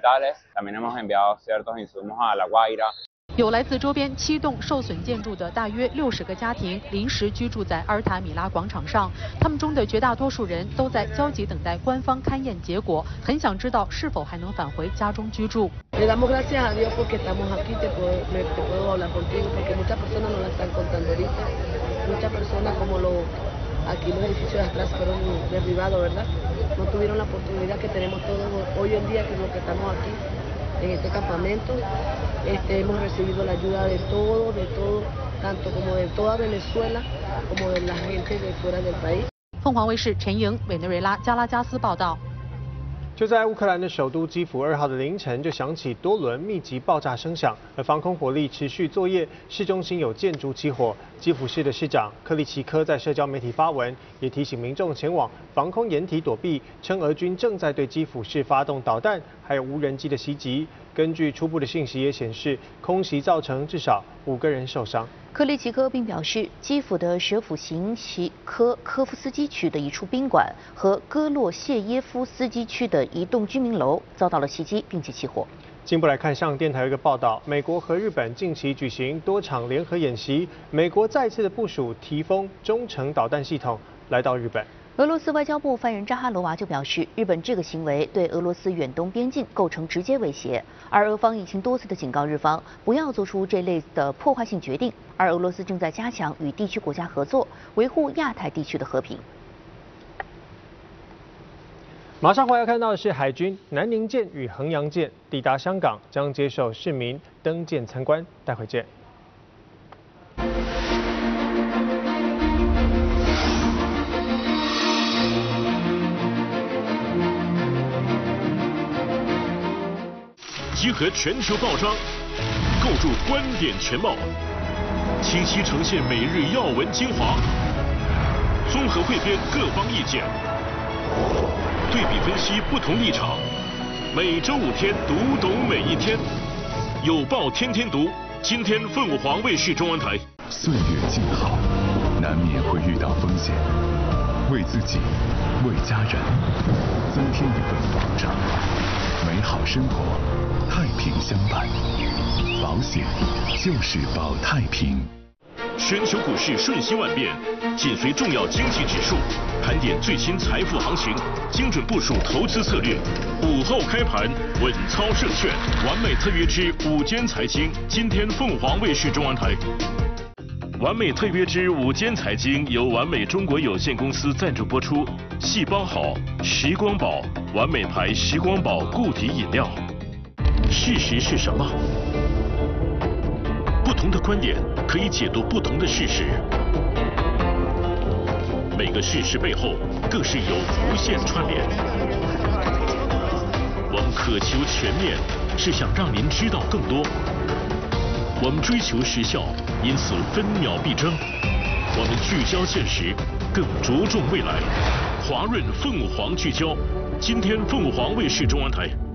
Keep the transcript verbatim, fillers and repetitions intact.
hospitales. También hemos enviado ciertos insumos a La Guaira. 有来自周边七栋受损建筑的大约六十个家庭临时居住在阿尔塔米拉广场上，他们中的绝大多数人都在焦急等待官方勘验结果，很想知道是否还能返回家中居住。 Le damos gracias a Dios porque estamos aquí, te puedo, me, te puedo hablar contigo porque muchas personas no la están contando ahorita, muchas personas como los aquí los edificios de atrás fueron derribados, ¿verdad? No tuvieron la oportunidad que tenemos todos hoy en día que los que estamos aquí. En este campamento este, hemos recibido la ayuda de todos, de todo, tanto como de toda Venezuela, como de la gente de fuera del país. 凤凰卫视陈莹，委内瑞拉加拉加斯报道。 就在乌克兰的首都基辅二号的凌晨，就响起多轮密集爆炸声响，而防空火力持续作业，市中心有建筑起火。基辅市的市长克利奇科在社交媒体发文，也提醒民众前往防空掩体躲避，称俄军正在对基辅市发动导弹还有无人机的袭击。根据初步的信息也显示，空袭造成至少五个人受伤。 克利奇科并表示，基辅的舍甫琴奇科科夫斯基区的一处宾馆和戈洛谢耶夫斯基区的一栋居民楼遭到了袭击，并且起火。 进一步来看，上电台有一个报道，美国和日本近期举行多场联合演习，美国再次的部署提风中程导弹系统来到日本。 俄罗斯外交部发言人扎哈罗娃就表示，日本这个行为对俄罗斯远东边境构成直接威胁，而俄方已经多次的警告日方不要做出这类的破坏性决定，而俄罗斯正在加强与地区国家合作，维护亚太地区的和平。 马上回来看到的是海军南宁舰与衡阳舰抵达香港，将接受市民登舰参观，待会见。 集合全球报章，构筑观点全貌，清晰呈现每日要闻精华，综合汇编各方意见，对比分析不同立场。每周五天，读懂每一天。有报天天读，今天凤凰卫视中文台。 岁月静好，难免会遇到风险，为自己，为家人，增添一份保障。 美好生活，太平相伴。保险就是保太平。 全球股市瞬息万变，紧随重要经济指数，盘点最新财富行情，精准部署投资策略。午后开盘，稳操胜券。完美特约之午间财经，今天凤凰卫视中文台。 完美特约之午间财经由完美中国有限公司赞助播出。细胞好，时光宝，完美牌时光宝固体饮料。事实是什么？不同的观点可以解读不同的事实。每个事实背后更是有无限串联。我们渴求全面，是想让您知道更多。 我们追求时效，因此分秒必争；我们聚焦现实，更着重未来。华润凤凰聚焦，今天凤凰卫视中文台。